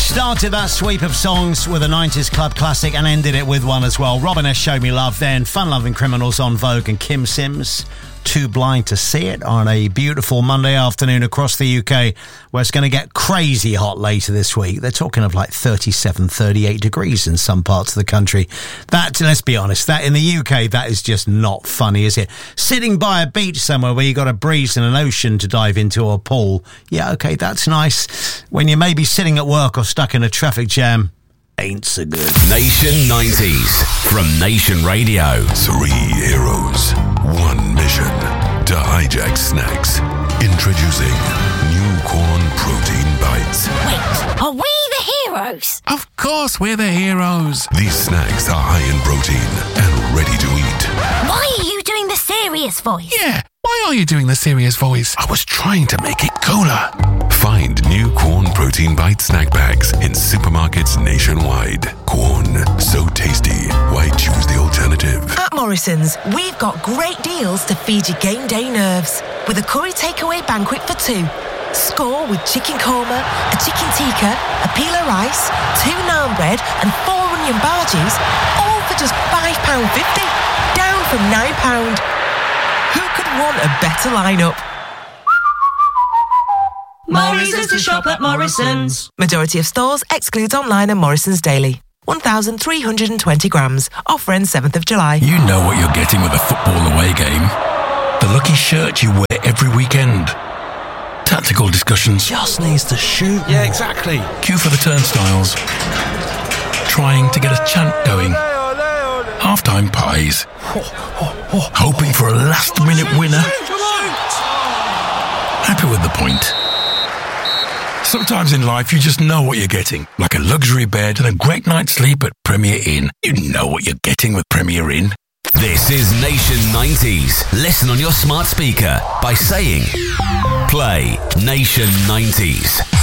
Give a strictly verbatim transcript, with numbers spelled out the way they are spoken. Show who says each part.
Speaker 1: Started that sweep of songs with a nineties club classic and ended it with one as well. Robin S. Showed Me Love, then Fun-Loving Criminals on Vogue and Kim Sims, Too Blind to See It, on a beautiful Monday afternoon across the U K, where it's going to get crazy hot later this week. They're talking of like thirty-seven, thirty-eight degrees in some parts of the country. That, let's be honest, that in the U K, that is just not funny, is it? Sitting by a beach somewhere where you got a breeze and an ocean to dive into, or a pool, yeah, okay, that's nice. When you may be sitting at work or stuck in a traffic jam, ain't so good.
Speaker 2: Nation nineties from Nation Radio.
Speaker 3: Three heroes, one mission to hijack snacks. Introducing new corn protein bites.
Speaker 4: Wait, are we the heroes?
Speaker 5: Of course we're the heroes.
Speaker 3: These snacks are high in protein and ready to eat.
Speaker 4: Why are you doing the serious voice?
Speaker 5: Yeah, why are you doing the serious voice? I was trying to make it cooler.
Speaker 3: Find new corn protein bite snack bags in supermarkets nationwide. Corn, so tasty. Why choose the alternative?
Speaker 6: At Morrison's, we've got great deals to feed your game day nerves. With a curry takeaway banquet for two. Score with chicken korma, a chicken tikka, a peel of rice, two naan bread and four onion bhajis, all for just five pounds fifty. Down from nine pounds. Who could want a better lineup?
Speaker 7: Morrison's to shop at Morrison's.
Speaker 6: Majority of stores excludes online and Morrison's daily. one thousand three hundred twenty grams. Offer ends seventh of July.
Speaker 8: You know what you're getting with a football away game. The lucky shirt you wear every weekend. Tactical discussions.
Speaker 9: Just needs to shoot.
Speaker 8: Yeah, exactly. Queue for the turnstiles. Trying to get a chant going. Half-time pies. Hoping for a last-minute winner. Happy with the point. Sometimes in life you just know what you're getting. Like a luxury bed and a great night's sleep at Premier Inn. You know what you're getting with Premier Inn.
Speaker 2: This is Nation nineties. Listen on your smart speaker by saying, play Nation nineties.